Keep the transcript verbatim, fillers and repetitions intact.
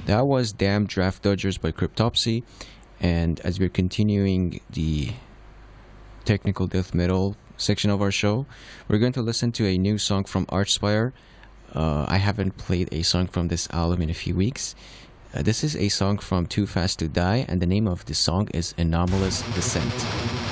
That was Damn Draft Dodgers by Cryptopsy. And as we're continuing the technical death metal section of our show, we're going to listen to a new song from Archspire. Uh, I haven't played a song from this album in a few weeks. Uh, this is a song from Too Fast to Die, and the name of the song is Anomalous Descent.